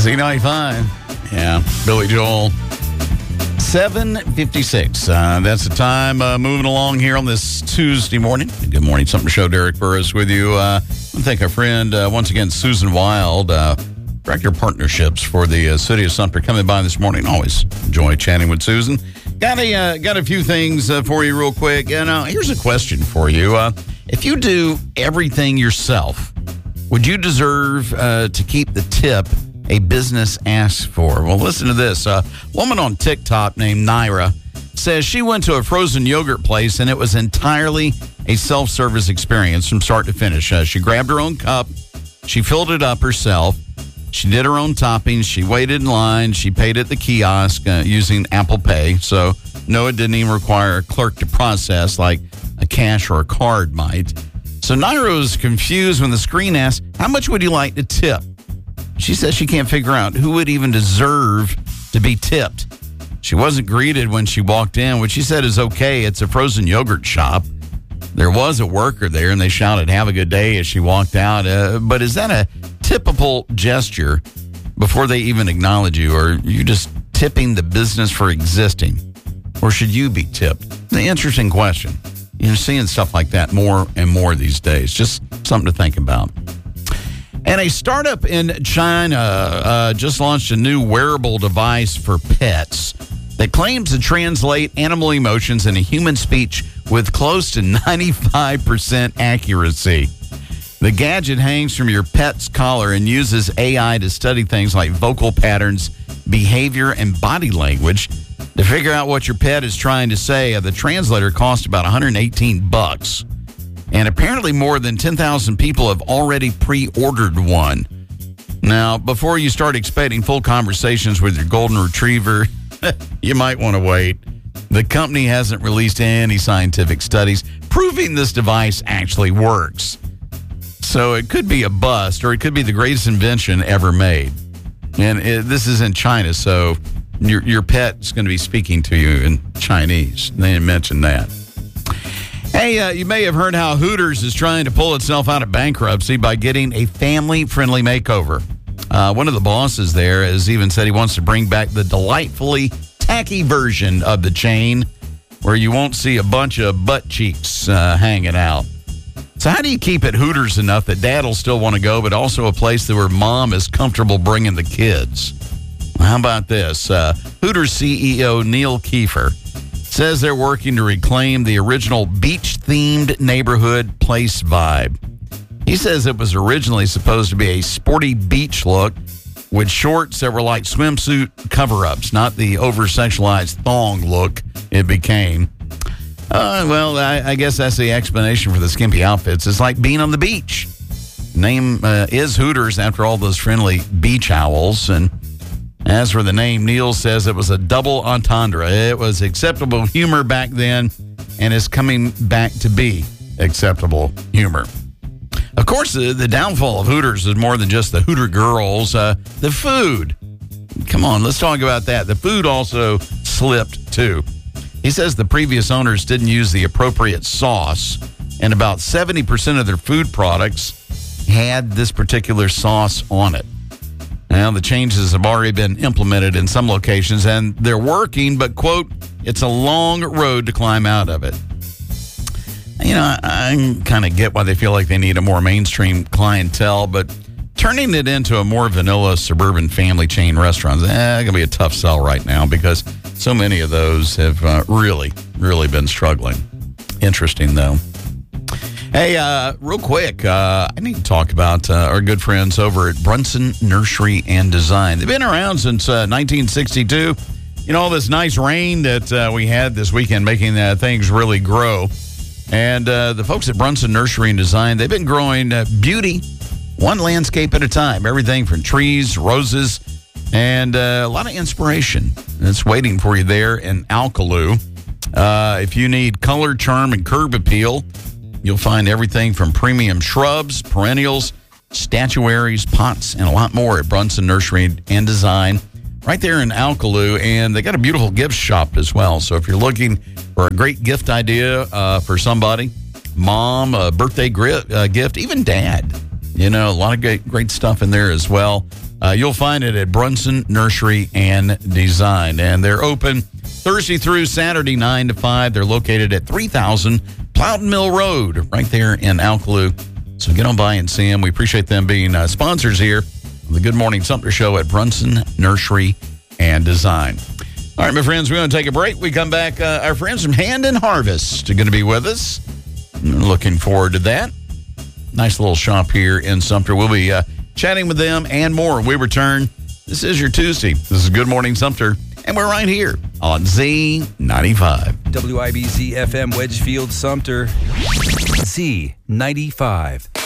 Z95. Yeah, Billy Joel. 7:56. That's the time. Moving along here on this Tuesday morning. Good morning. Something to show. Derek Burris with you. I want to thank our friend, once again, Susan Wild, Director of Partnerships for the City of Sumter, coming by this morning. Always enjoy chatting with Susan. Got a few things for you real quick. Here's a question for you. If you do everything yourself, would you deserve to keep the tip a business asks for? Well, listen to this. A woman on TikTok named Naira says she went to a frozen yogurt place and it was entirely a self-service experience from start to finish. She grabbed her own cup. She filled it up herself. She did her own toppings. She waited in line. She paid at the kiosk using Apple Pay. So, no, it didn't even require a clerk to process like a cash or a card might. So Naira was confused when the screen asked, how much would you like to tip? She says she can't figure out who would even deserve to be tipped. She wasn't greeted when she walked in, which she said is okay. It's a frozen yogurt shop. There was a worker there, and they shouted, have a good day, as she walked out. But is that a typical gesture before they even acknowledge you? Or are you just tipping the business for existing? Or should you be tipped? It's an interesting question. You're seeing stuff like that more and more these days. Just something to think about. And a startup in China just launched a new wearable device for pets that claims to translate animal emotions into human speech with close to 95% accuracy. The gadget hangs from your pet's collar and uses AI to study things like vocal patterns, behavior, and body language to figure out what your pet is trying to say. The translator cost about $118. And apparently more than 10,000 people have already pre-ordered one. Now, before you start expecting full conversations with your golden retriever, you might want to wait. The company hasn't released any scientific studies proving this device actually works. So it could be a bust, or it could be the greatest invention ever made. And this is in China, so your pet's going to be speaking to you in Chinese. They didn't mention that. Hey, you may have heard how Hooters is trying to pull itself out of bankruptcy by getting a family-friendly makeover. One of the bosses there has even said he wants to bring back the delightfully tacky version of the chain where you won't see a bunch of butt cheeks hanging out. So how do you keep it Hooters enough that Dad will still want to go, but also a place where Mom is comfortable bringing the kids? Well, how about this? Hooters CEO Neil Kiefer says they're working to reclaim the original beach-themed neighborhood place vibe. He says it was originally supposed to be a sporty beach look with shorts that were like swimsuit cover-ups, not the over-sexualized thong look it became. I guess that's the explanation for the skimpy outfits. It's like being on the beach. Name is Hooters after all those friendly beach owls. And as for the name, Neil says it was a double entendre. It was acceptable humor back then and is coming back to be acceptable humor. Of course, the downfall of Hooters is more than just the Hooter girls. The food. Come on, let's talk about that. The food also slipped, too. He says the previous owners didn't use the appropriate sauce, and about 70% of their food products had this particular sauce on it. Now, the changes have already been implemented in some locations, and they're working, but, quote, it's a long road to climb out of it. You know, I kind of get why they feel like they need a more mainstream clientele, but turning it into a more vanilla suburban family chain restaurant is going to be a tough sell right now because so many of those have really been struggling. Interesting, though. Hey, real quick, I need to talk about our good friends over at Brunson Nursery and Design. They've been around since 1962. You know, all this nice rain that we had this weekend making things really grow. And the folks at Brunson Nursery and Design, they've been growing beauty one landscape at a time. Everything from trees, roses, and a lot of inspiration. It's waiting for you there in Alcaloo. If you need color, charm, and curb appeal, you'll find everything from premium shrubs, perennials, statuaries, pots, and a lot more at Brunson Nursery and Design right there in Alcaloo. And they got a beautiful gift shop as well. So if you're looking for a great gift idea for somebody, mom, a birthday gift, even dad, A lot of great stuff in there as well. You'll find it at Brunson Nursery and Design. And they're open Thursday through Saturday, 9 to 5. They're located at 3000 Plowden Mill Road, right there in Alkaloo. So get on by and see them. We appreciate them being sponsors here on the Good Morning Sumter Show at Brunson Nursery and Design. All right, my friends, we're going to take a break. We come back. Our friends from Hand and Harvest are going to be with us. I'm looking forward to that. Nice little shop here in Sumter. We'll be chatting with them and more. We return. This is your Tuesday. This is Good Morning Sumter, and we're right here on Z95. WIBZ FM Wedgefield Sumter. Z95.